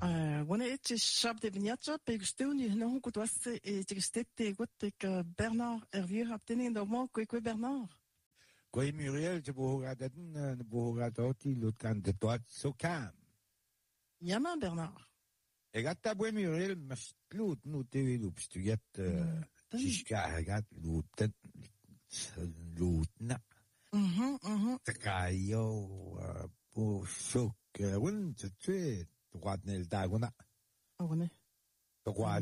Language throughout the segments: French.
On est chap de vignature, puis je te non, que toi, et tu t'es que Bernard Hervieux a obtenu dans moi, quoi, Bernard? Quoi, Muriel, tu peux regarder, l'autre candidat, so calme. Yaman, Bernard. Et regarde ta boîte, Muriel, mais l'autre, nous, t'es l'autre, puis tu gâtes, jusqu'à, regarde, l'autre, T'caio, pour choc, oui, tu es, droit nel dagona. On est. Droit,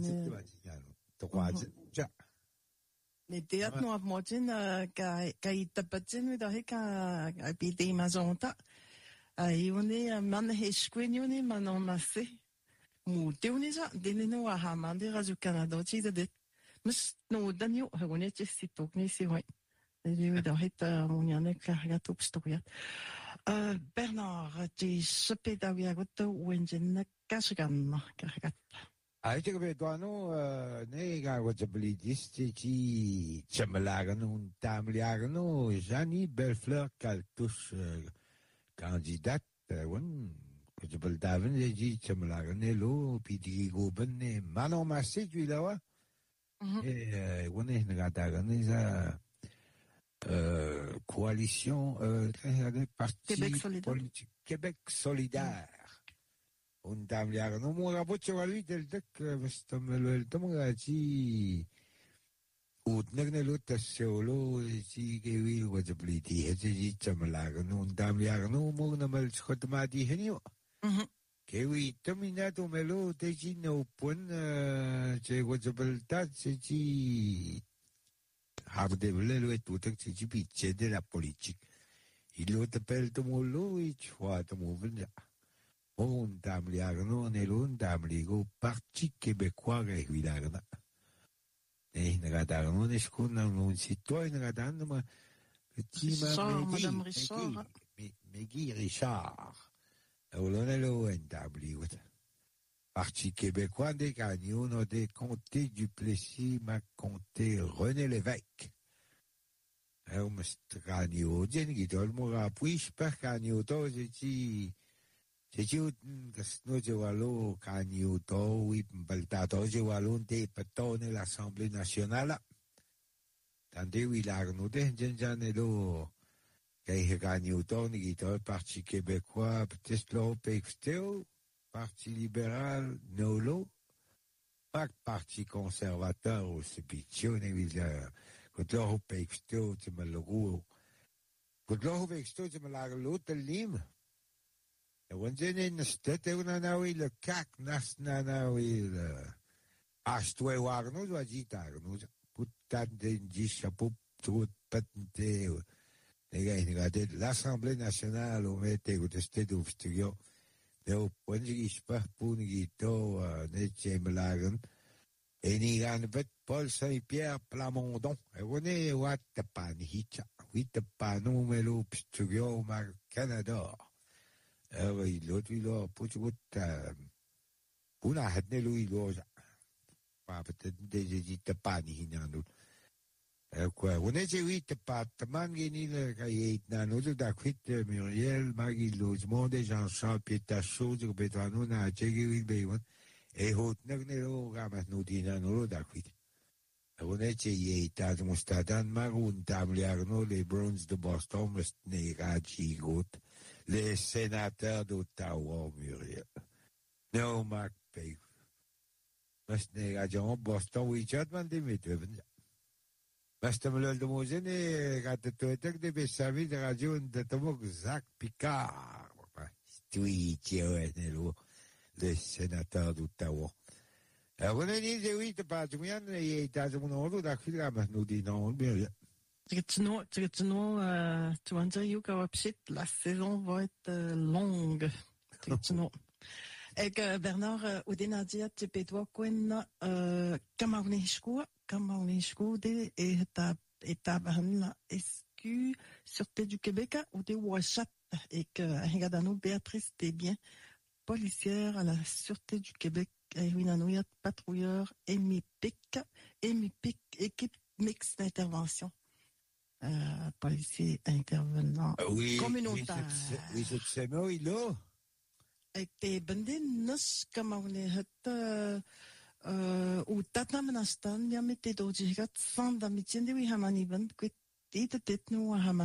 ja. Les théâtres, nous, à Motin, quand tapatin, da heka, habité mazonta. Et on est, man, heshquenioni, manon massé. Mouté, on est ça, déneno à Hamande, Radio Canada, tu sais, mais, non, Daniel, on est, c'est tout, mais c'est vrai. Da het uniane klagat opstoriat. Bernard, tu sepe da wiagot wenjen kasgan klagat. Aite que toi no ne ga wat blitis ci chamlagan un tamliagan no Jani Bellefleur kaltus candidat won que je bel daven ji chamlagan lo pidi goben ne manon masse tu là wa et won ne ga dagan ça coalition parti politique Québec solidaire un damliar no mo ga boccio lui del dek vestamelo tomgaci utnegne luta solo ci che wi wajabliti hezi chamlaga no un damliar no mo na mal khotmati henio che wi terminato melo te ci no pon che wajablta ci Harde le tout que tu pitches de la politique. Il t'appelle ton mot et tu vois ton mot venir. On t'amliarno, on est l'on t'amligo, parti québécois régulièrement. Et n'agadano, n'est-ce qu'on a un citoyen, n'agadano, ma petit Madame Richard. Megui Richard. On est l'on t'amligo. Parti québécois des gagnons des comtés du Plessis, ma comté René Lévesque. Alors, m'est gagnon, j'ai dit, tout le monde a puis, pas gagnon, j'ai no llevalo gagnon, oui, baltado, llevalo, des patons l'Assemblée nationale. Tandis, oui, l'arnaud, j'ai janelo, qu'il gagnon, ni parti québécois, peut-être l'Europe, Parti libéral, Nolo, pas parti conservateur, ou c'est pitione, quand l'Europe exto, tu me le roue. Quand l'Europe exto, tu me la l'autre lime. Et on dit, on a eu le CAC, nanaoui, le Ashtwe Warno, doit dire, nous, putain de chapeau, tout patenté, les gars, regardez, l'Assemblée nationale, on mettait au testé d'Ouvstudio. Deu ponjigis pa punigito netchemlagen enigan vet Paul Saint-Pierre Plamondon e wone wat pan hitcha wit panu melo pstugio mar Canada il lo puchut una hadne lui lo pa peut-être des pani hinanu quoi on est oui pas mangini le cahier na nous da quit Muriel Magui logement des gens sans pieta chose que betano na chegi bewan et hot nagnero gamas no dina no da quit on est y ta mustadan magun tamliarno les Browns de Boston ne gachi got les sénateurs d'Ottawa Muriel no Mac Pay mas ne gajon Boston oui chatman de metven Basta me le mozene gata toetek de besavi de radio de tomok Zach Picard. Oui, nelo le sénateur d'Ottawa. On a dit oui de pas bien et t'as mon ordre d'accueillir ma nous dit non bien. Tu vas dire yuka la saison va être longue. Et que Bernard Oudenadia tu peux toi qu'on Kamaunisco de etaban SQ Sûreté du Québec ou des Ouachat et que Hingadano Béatrice des biens policière à la Sûreté du Québec Winanoyat patrouilleur EMIPIC équipe mixte d'intervention policier intervenant communautaire. Oui, c'est moi, il est Ik te benden nus kamaune het u tatna menastan ja met te doji gat san da mitjende wi hamani ben kwit dit nu